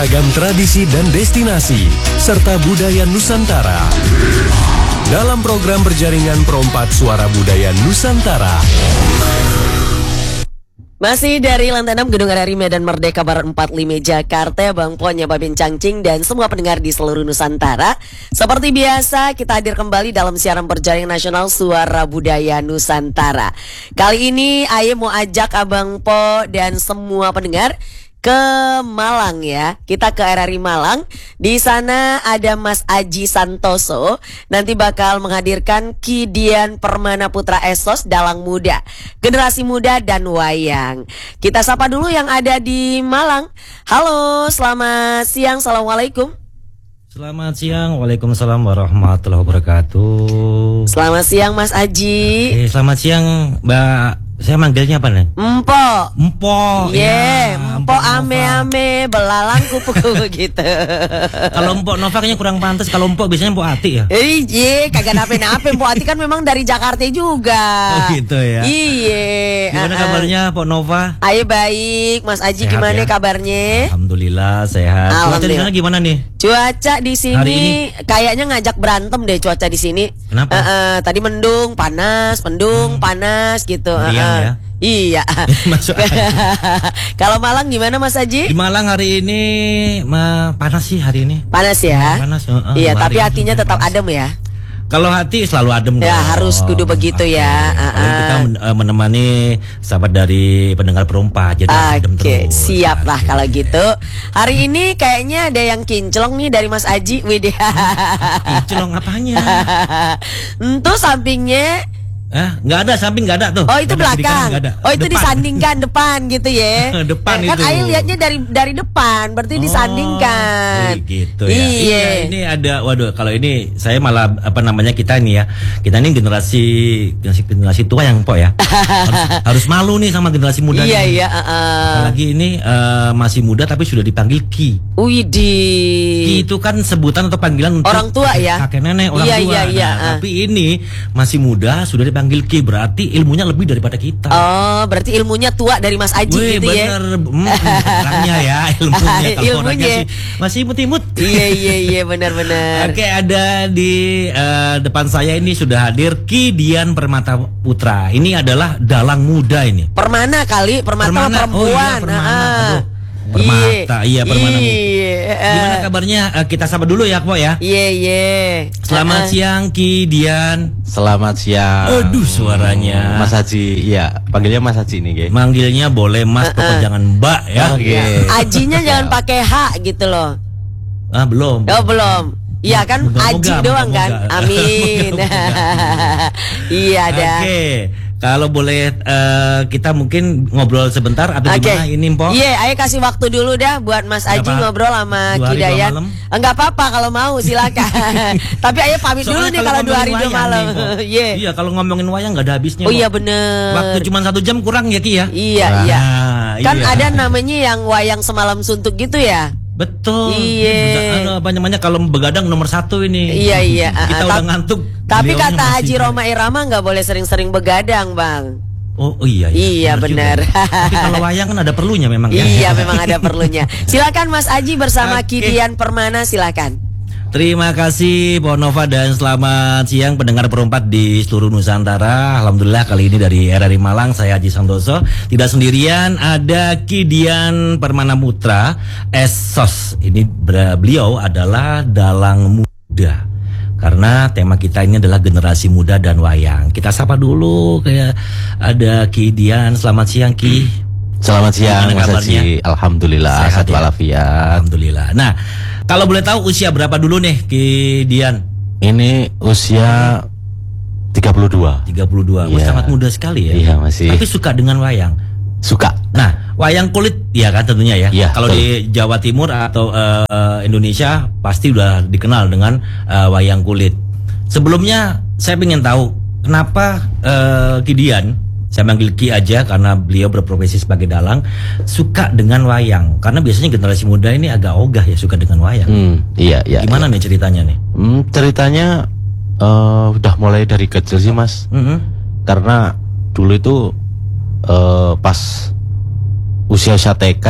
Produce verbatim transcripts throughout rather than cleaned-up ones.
beragam tradisi dan destinasi, serta budaya Nusantara. Dalam program berjaringan Perompak Suara Budaya Nusantara. Masih dari lantai enam Gedung R R I Medan Merdeka Barat empat puluh lima Jakarta, Bang Ponya, Babin Cangcing, dan semua pendengar di seluruh Nusantara. Seperti biasa, kita hadir kembali dalam siaran berjaringan nasional Suara Budaya Nusantara. Kali ini Aye mau ajak Abang Po dan semua pendengar ke Malang ya. Kita ke R R I Malang. Di sana ada Mas Aji Santoso. Nanti bakal menghadirkan Ki Dian Permana Putra Esos Dalang Muda, generasi muda dan wayang. Kita sapa dulu yang ada di Malang. Halo, selamat siang. Assalamualaikum. Selamat siang. Waalaikumsalam warahmatullahi wabarakatuh. Selamat siang Mas Aji. Oke, selamat siang Mbak. Saya manggilnya apa nih? Empok. Empok. Yeah, ya, empok ame-ame belalang kupu-kupu gitu. Kalau empok Nova kayaknya kurang pantas. Kalau empok biasanya empok Ati ya. Iya, kagak nape-nape. Empok Ati kan memang dari Jakarta juga. Oh gitu ya. Iya. Gimana kabarnya Empok Nova? Ayo baik, Mas Aji sehat gimana ya? Kabarnya? Alhamdulillah sehat. Cuaca di sana gimana nih? Cuaca di sini hari ini kayaknya ngajak berantem deh cuaca di sini. Kenapa? Uh, uh, tadi mendung, panas, mendung, hmm. panas gitu. Meriang, uh, ya? Iya. Kalau Malang gimana Mas Aji? Di Malang hari ini ma, panas sih hari ini. Panas ya? Panas. Uh, uh, iya, tapi hatinya tetap panas. Adem ya. Kalau hati selalu adem. Ya dong. Harus kudu begitu okay. ya. Uh, uh. Kita menemani sahabat dari pendengar Perompak, jadi adem terus. Oke, siap lah kalau gitu. Hari ini kayaknya ada yang kinclong nih dari Mas Aji. Widih. Kinclong apanya? Itu sampingnya. Eh, nggak ada, samping nggak ada tuh. Oh itu gak belakang. Ada, oh itu depan. Disandingkan depan gitu ya. Depan kan itu. Kan Ayu lihatnya dari dari depan, berarti oh, disandingkan. Gitu ya. Iya. Ini ada, waduh, kalau ini saya malah apa namanya kita ini ya. Kita ini generasi generasi generasi tua yang po ya. harus, harus malu nih sama generasi muda. Iya nih. iya. Uh, uh. Apalagi ini uh, masih muda tapi sudah dipanggil Ki. Widih. Ki itu kan sebutan atau panggilan untuk orang tua ya. Kakek nenek orang iya, tua. Iya iya. Nah, uh. Tapi ini masih muda sudah dipanggil Panggil Ki, berarti ilmunya lebih daripada kita. Oh, berarti ilmunya tua dari Mas Aji. Wih, gitu bener. ya. Hmm, orangnya ya ilmunya. Kalau orangnya sih masih imut-imut. Iya iya iya benar-benar. Oke, ada di uh, depan saya ini sudah hadir Ki Dian Permana Putra. Ini adalah dalang muda ini. Permana kali, Permata perempuan. Oh, iya, Permana. Aduh. Permata, iya Permana. Iya. Gimana kabarnya? Uh, kita sapa dulu ya, Po ya. Iya, iya. Selamat uh, siang Ki Dian. Selamat siang. Aduh suaranya. Mas Haji, iya. Panggilnya Mas Haji nih, Ge. Manggilnya boleh Mas, uh, uh. jangan Mbak ya. Oke. Okay. Ajinya jangan pakai H gitu loh. Ah, belum. Oh, belum. Iya kan moga, Aji moga, doang moga, kan. Moga. Amin. Iya ada. Oke. Okay. Kalau boleh uh, kita mungkin ngobrol sebentar atau okay. gimana ini Mpok? Iya, yeah, ayo kasih waktu dulu dah buat Mas Aji apa? Ngobrol sama Ki Dayan. Enggak apa-apa kalau mau silakan. Tapi ayo pamit dulu nih kalau dua hari dua malam. Iya. yeah. Iya, kalau ngomongin wayang nggak ada habisnya. Oh iya bener. Waktu cuma satu jam kurang ya Ki ya? Iya, nah, iya. Kan iya. Ada namanya yang wayang semalam suntuk gitu ya? Betul. Iya. Apa namanya kalau begadang nomor satu ini. Iya iya. Kita udah ngantuk. Tapi kata Haji Roma Irama nggak boleh sering-sering begadang bang. Oh, oh iya. Iya, iya benar. Tapi kalau wayang kan ada perlunya memang ya. Iya memang ada perlunya. Silakan Mas Aji bersama okay. Ki Dian Permana silakan. Terima kasih Po Nova dan selamat siang pendengar Perompak di seluruh Nusantara. Alhamdulillah kali ini dari R R I Malang saya Aji Santoso. Tidak sendirian, ada Ki Dian Permana Putra Esos. Ini beliau adalah dalang muda. Karena tema kita ini adalah generasi muda dan wayang. Kita sapa dulu kayak ada Ki Dian. Selamat siang Ki. Selamat siang Mas Haji. Alhamdulillah sehat walafiat. Alhamdulillah. Nah, kalau boleh tahu usia berapa dulu nih Ki Dian? Ini usia tiga puluh dua. tiga puluh dua. Iya. Sangat muda sekali ya. Iya, masih. Tapi suka dengan wayang. Suka. Nah, wayang kulit ya kan tentunya ya. Ya kalau di Jawa Timur atau uh, Indonesia pasti udah dikenal dengan uh, wayang kulit. Sebelumnya saya ingin tahu kenapa uh, Ki Dian, saya manggil Ki aja karena beliau berprofesi sebagai dalang, suka dengan wayang. Karena biasanya generasi muda ini agak ogah ya suka dengan wayang. Hmm, iya, iya. Gimana iya. nih ceritanya nih? Hmm, ceritanya uh, udah mulai dari kecil sih Mas. Mm-hmm. Karena dulu itu uh, pas usia-usia T K ya,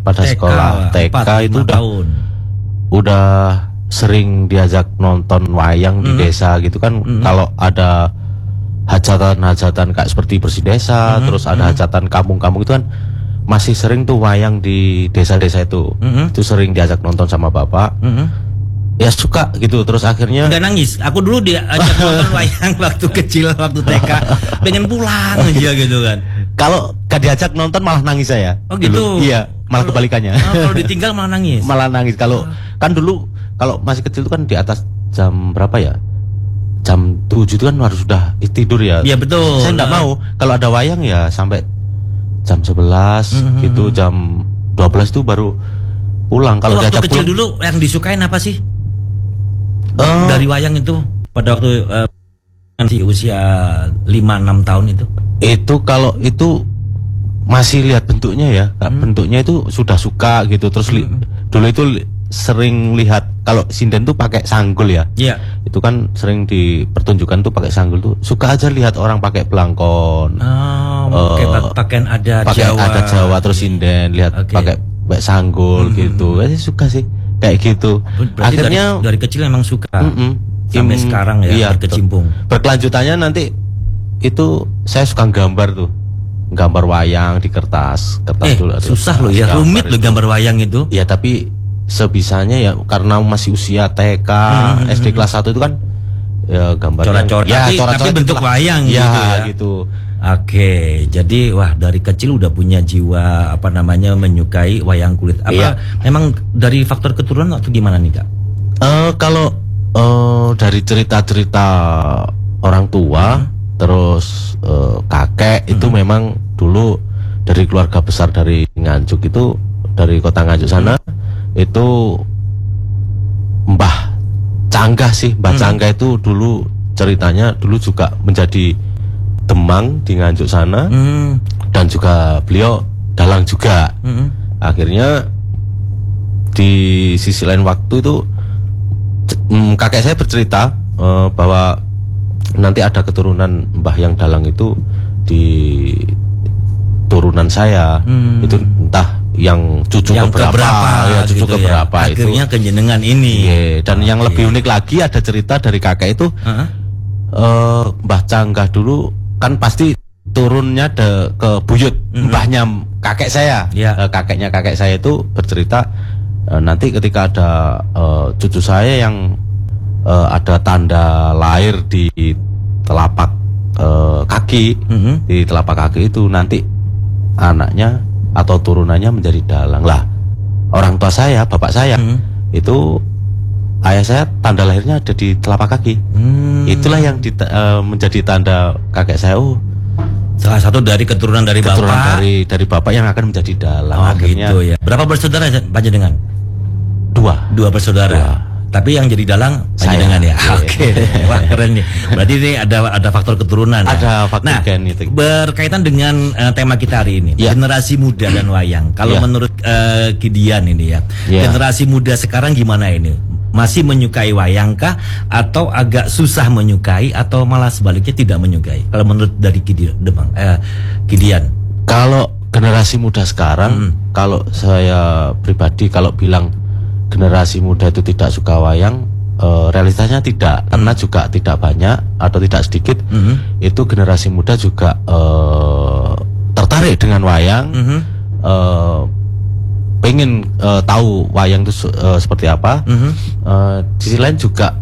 pada T K, sekolah T K empat, itu lima udah tahun. udah sering diajak nonton wayang di Mm-hmm. desa gitu kan. Mm-hmm. Kalau ada hajatan-hajatan kayak seperti bersih desa, Mm-hmm. terus ada hajatan kampung-kampung itu kan masih sering tuh wayang di desa-desa itu. Mm-hmm. Itu sering diajak nonton sama bapak. Mm-hmm. Ya suka gitu, terus akhirnya Nggak nangis. Aku dulu diajak nonton wayang waktu kecil, waktu T K, pengen pulang aja gitu kan. kalau gak diajak nonton malah nangis saya. Oh gitu. Dulu. Iya, malah kebalikannya. Oh, kalau ditinggal malah nangis. Malah nangis kalau kan dulu kalau masih kecil itu kan di atas jam berapa ya? Jam tujuh itu kan harus sudah tidur ya. Iya betul. Saya enggak Nah. mau kalau ada wayang ya sampai jam sebelas Mhm. gitu, jam dua belas itu baru pulang. Kalau Waktu diajak kecil pulang dulu yang disukain apa sih? Eh, Dari wayang itu pada waktu eh, di usia lima enam tahun itu. itu kalau itu masih lihat bentuknya ya. Kak, Hmm. bentuknya itu sudah suka gitu. Terus li- dulu itu li- sering lihat kalau sinden tuh pakai sanggul ya. Iya. Itu kan sering dipertunjukkan tuh pakai sanggul tuh. Suka aja lihat orang pakai belangkon. Oh, pakai Eh, pa- pakaian adat pakai Jawa. adat Jawa terus sinden, lihat Oke. pakai pakai sanggul Hmm. gitu. Eh, suka sih kayak gitu. Berarti Akhirnya dari, dari kecil emang suka. mm-mm, Sampai im- sekarang ya iya, berkecimpung. berkelanjutannya nanti itu saya suka gambar tuh, gambar wayang di kertas kertas Eh, dulu. susah loh ya, Gambar rumit loh itu. gambar wayang itu. Ya tapi sebisanya ya karena masih usia T K, Hmm, S D kelas satu itu kan ya gambarnya Coret-coret. ya Tapi- coret-coret tapi bentuk itulah. wayang ya, gitu ya. gitu. Oke, jadi wah dari kecil udah punya jiwa apa namanya menyukai wayang kulit. Apa Iya. memang dari faktor keturunan atau gimana nih Kak? Eh kalau eh, dari cerita-cerita orang tua, terus eh, kakek itu memang dulu dari keluarga besar dari Nganjuk itu, dari kota Nganjuk sana itu Mbah Canggah sih, Mbah Canggah itu dulu ceritanya dulu juga menjadi demang di Nganjuk sana, Hmm. dan juga beliau dalang juga. hmm. Akhirnya di sisi lain waktu itu c- mm, kakek saya bercerita eh, bahwa nanti ada keturunan Mbah yang dalang itu di turunan saya. Hmm. Itu entah yang cucu Yang keberapa, keberapa ya cucu gitu ya. keberapa itu. Akhirnya kejenengan ini. Iya, dan yang Oke. lebih unik lagi ada cerita dari kakek itu Heeh. eh, Mbah Canggah dulu kan pasti turunnya de, ke buyut mbahnya kakek saya. Ya. Eh, kakeknya kakek saya itu bercerita eh, nanti ketika ada eh, cucu saya yang eh, ada tanda lahir di telapak eh, kaki, Mhm. di telapak kaki itu nanti anaknya atau turunannya menjadi dalang. Lah, orang tua saya, bapak saya Mhm. itu ayah saya tanda lahirnya ada di telapak kaki. Hmm. Itulah yang di, eh, menjadi tanda kakek saya. Oh, Salah satu dari keturunan dari keturunan bapak. dari dari bapak yang akan menjadi dalang. Oh, Akhirnya gitu ya. Berapa bersaudara panjenengan? dua. Dua bersaudara. Dua. Tapi yang jadi dalang Saya. panjenengan ya. Iya. Oke. Wah, keren nih. Berarti ini ada ada faktor keturunan ya? Ada faktor Nah, gen itu. berkaitan dengan eh, tema kita hari ini, Ya. generasi muda dan wayang. Kalau Ya. menurut eh, Kidian ini ya, Ya. generasi muda sekarang gimana ini? Masih menyukai wayang kah atau agak susah menyukai atau malah sebaliknya tidak menyukai? Kalau menurut dari Kidian, Demang, eh, Kidian. Kalau generasi muda sekarang, kalau saya pribadi kalau bilang generasi muda itu tidak suka wayang, eh, realitasnya tidak, karena juga tidak banyak atau tidak sedikit Mhm. itu generasi muda juga eh, tertarik dengan wayang, Mhm. eh, pengen eh, tahu wayang itu se- eh, seperti apa. Mhm. Eh, di sisi lain juga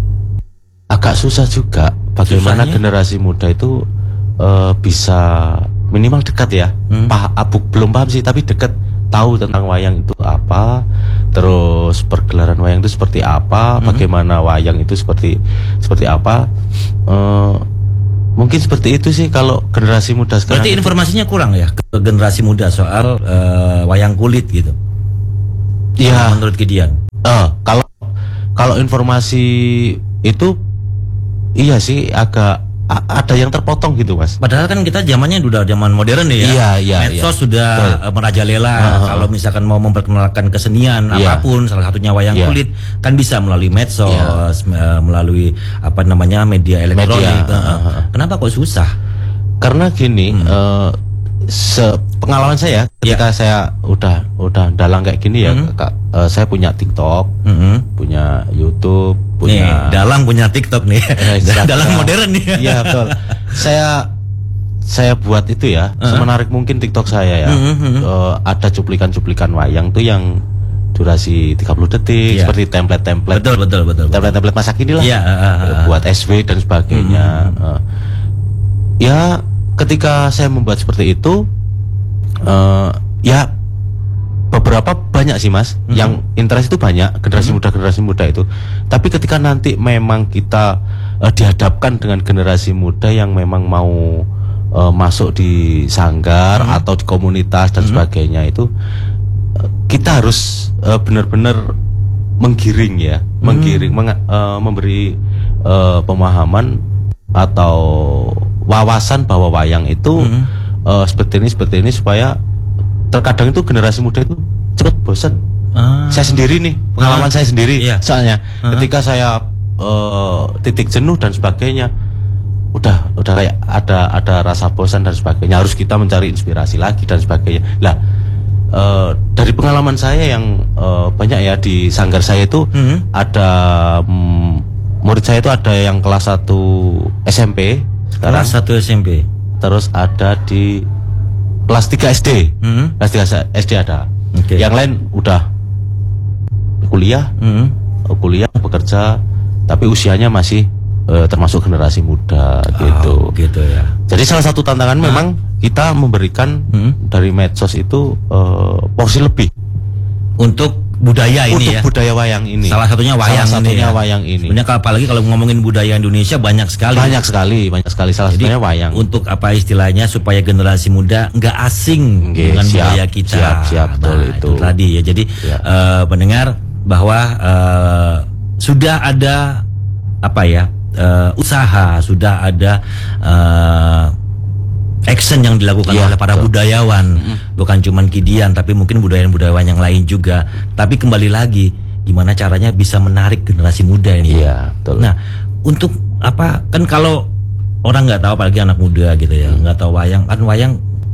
agak susah juga bagaimana Susahnya? generasi muda itu eh, bisa minimal dekat ya. Hmm. Pah, abuk belum paham sih tapi dekat, tahu tentang wayang itu apa, terus pergelaran wayang itu seperti apa, Hmm. bagaimana wayang itu seperti seperti apa. Eh, mungkin seperti itu sih kalau generasi muda sekarang. Berarti itu. informasinya kurang ya ke generasi muda soal eh, wayang kulit gitu. Iya. Menurut Kidian. Eh, kalau kalau informasi itu iya sih agak a- ada yang terpotong gitu, Mas. Padahal kan kita zamannya udah zaman modern nih ya. Iya, iya, Medsos iya. sudah Betul. eh, merajalela. Kalau misalkan mau memperkenalkan kesenian Iya. apapun, salah satunya wayang Iya. kulit, kan bisa melalui medsos, Iya. eh, melalui apa namanya media elektronik. Media, Eh, eh. uh, uh. Kenapa kok susah? Karena gini, Hmm. eh, se pengalaman saya ketika saya udah udah dalang kayak gini ya, Mhm. Kak, eh, saya punya TikTok, Mhm. punya YouTube, Nih, punya Dalang punya TikTok nih. Eh, Instagram. Dalang modern nih. Iya betul. Saya saya buat itu ya, Uh-huh. semenarik mungkin TikTok saya ya. Mhm, mhm. Eh, ada cuplikan-cuplikan wayang tuh yang durasi tiga puluh detik, Iya. seperti template-template, Betul, betul, betul. betul. template-template masa kini lah. Iya, uh, uh, Eh, uh. buat S W dan sebagainya. Eh, ya ketika saya membuat seperti itu, eh, ya beberapa banyak sih mas, Mhm. yang interest itu banyak, generasi muda generasi muda itu. Tapi ketika nanti memang kita eh, dihadapkan dengan generasi muda yang memang mau eh, masuk di sanggar Mhm. atau di komunitas dan sebagainya itu, eh, kita harus eh, benar-benar menggiring ya, menggiring, menga- eh, memberi eh, pemahaman atau wawasan bahwa wayang itu Mhm. eh, seperti ini seperti ini supaya terkadang itu generasi muda itu cepat bosan. Ah. Saya sendiri nih, pengalaman Ah. saya sendiri. Iya. Soalnya Ah. ketika saya eh, titik jenuh dan sebagainya, udah udah kayak ada ada rasa bosan dan sebagainya. Harus kita mencari inspirasi lagi dan sebagainya. Lah eh, dari pengalaman saya yang eh, banyak ya di sanggar saya itu Mhm. ada mm, murid saya itu ada yang kelas satu S M P sekarang, Kelas satu S M P. terus ada di kelas tiga S D. Mhm. Kelas tiga S D ada. Oke. Yang lain udah kuliah, Mhm. kuliah bekerja, tapi usianya masih eh, termasuk generasi muda gitu. Oh, gitu ya. Jadi salah satu tantangan memang kita memberikan Mhm. dari medsos itu eh, porsi lebih Untuk budaya ini untuk ya. budaya wayang ini. Salah satunya wayang Salah ini satunya ya. wayang ini. Sebenarnya kalau- apalagi kalau ngomongin budaya Indonesia banyak sekali. Banyak sekali, banyak sekali. Salah Jadi satunya wayang. untuk apa istilahnya supaya generasi muda nggak asing Oke, dengan siap, budaya kita. siap, siap, betul Nah, itu. tadi ya. Jadi Ya. eh, pendengar bahwa eh, sudah ada apa ya eh, usaha, sudah ada eh, action yang dilakukan Ya, oleh para betul. budayawan, bukan cuman Kidian, tapi mungkin budayawan-budayawan yang lain juga. Tapi kembali lagi, gimana caranya bisa menarik generasi muda ini? Iya, betul. Nah, untuk apa? Kan kalau orang nggak tahu, apalagi anak muda gitu ya, nggak tahu wayang, kan wayang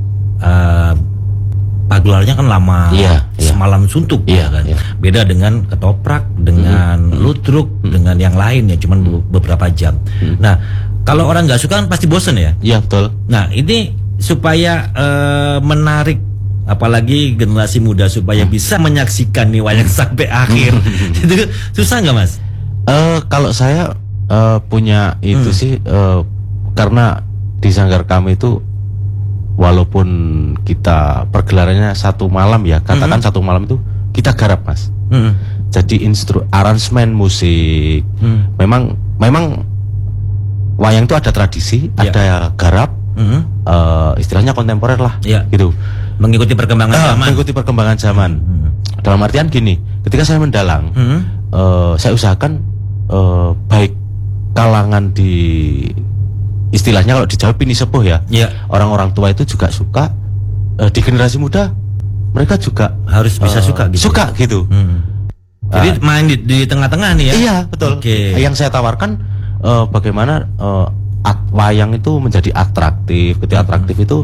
uh, pagelarannya kan lama, Iya, iya. semalam suntuk, Iya, ya kan. iya. Beda dengan ketoprak, dengan ludruk, dengan yang lain ya, cuman be- beberapa jam. Nah, kalau orang nggak suka kan pasti bosen ya. Iya betul. Nah, ini supaya eh, menarik apalagi generasi muda supaya bisa menyaksikan nih wayang sampai akhir. Itu susah nggak, Mas? Eh kalau saya eh, punya itu Hmm. sih eh, karena di sanggar kami itu walaupun kita pergelarannya satu malam ya, katakan Hmm. satu malam itu kita garap mas. Hmm. Jadi instru aransemen musik, Hmm. memang memang wayang itu ada tradisi, Ya. ada garap, Hmm. eh, istilahnya kontemporer lah, Ya. gitu. Mengikuti perkembangan Ah, zaman. mengikuti perkembangan zaman. Hmm. Dalam artian gini, ketika saya mendalang, Hmm. eh, saya usahakan eh, baik kalangan di istilahnya kalau di Jawa pini sepuh ya, Ya, orang-orang tua itu juga suka, eh, di generasi muda mereka juga harus bisa eh, suka gitu. suka gitu. Hmm. Jadi main di, di tengah-tengah nih ya. Iya betul. Oke. Yang saya tawarkan eh, bagaimana eh, at- wayang itu menjadi atraktif. Ketika Hmm. atraktif itu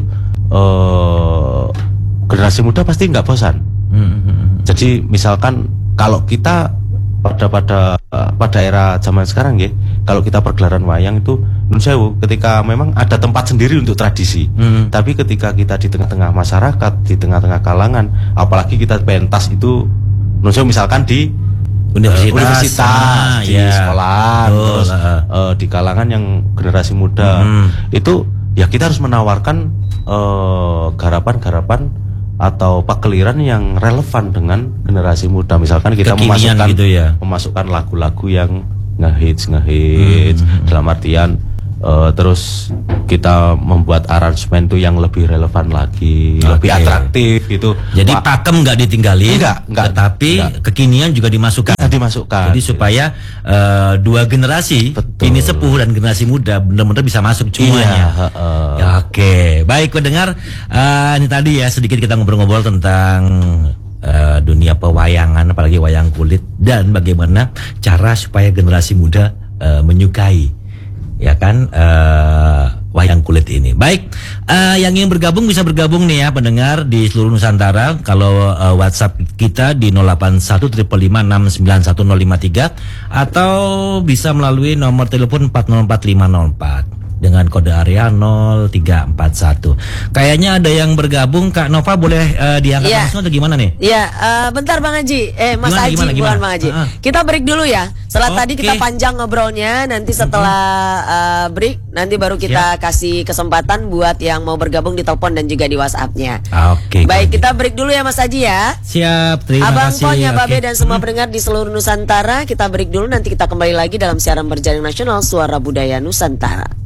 eh, generasi muda pasti nggak bosan. Hmm, hmm, hmm. Jadi misalkan kalau kita pada pada eh, pada era zaman sekarang ya, kalau kita pergelaran wayang itu nun sewu, ketika memang ada tempat sendiri untuk tradisi. Hmm. Tapi ketika kita di tengah-tengah masyarakat, di tengah-tengah kalangan, apalagi kita pentas itu nun sewu misalkan di Universitas, eh, universitas, ah, di ya. sekolah, Betul, terus ah. eh, di kalangan yang generasi muda, Hmm. itu ya kita harus menawarkan eh, garapan-garapan atau pakeliran yang relevan dengan generasi muda. Misalkan kita Kekinian memasukkan gitu ya. memasukkan lagu-lagu yang ngehits ngehits Hmm. dalam artian eh, terus kita membuat aransemen tuh yang lebih relevan lagi, lebih Oke. atraktif gitu. Jadi Wah, pakem nggak ditinggalin, Enggak, enggak, tetapi enggak. kekinian juga dimasukkan. bisa dimasukkan. Jadi supaya eh, dua generasi, Betul. ini sepuh dan generasi muda benar-benar bisa masuk Iya, semuanya. heeh. Ya, oke, baik pendengar, eh, ini tadi ya sedikit kita ngobrol-ngobrol tentang eh, dunia pewayangan, apalagi wayang kulit dan bagaimana cara supaya generasi muda eh, menyukai, ya kan, eh, wayang kulit ini. Baik, uh, yang ingin bergabung bisa bergabung nih ya pendengar di seluruh Nusantara. Kalau uh, WhatsApp kita di nol delapan satu lima lima enam sembilan satu nol lima tiga atau bisa melalui nomor telepon empat nol empat lima nol empat dengan kode area nol tiga empat satu. Kayaknya ada yang bergabung, Kak Nova boleh uh, diangkat Iya. langsung atau gimana nih? Iya, uh, bentar Bang Haji. Eh, Mas Gimana, Haji, gimana, bukan gimana? Bang Haji. Uh-uh. Kita break dulu ya. Setelah Oke. tadi kita panjang ngobrolnya, nanti setelah uh, break, nanti baru kita kasih kesempatan buat yang mau bergabung di telepon dan juga di WhatsApp-nya. Oke. Baik, kita break dulu ya Mas Haji ya. Siap, terima Abang kasih. Ponya, Babe Oke. dan semua pendengar di seluruh Nusantara, kita break dulu, nanti kita kembali lagi dalam siaran berjaring nasional Suara Budaya Nusantara.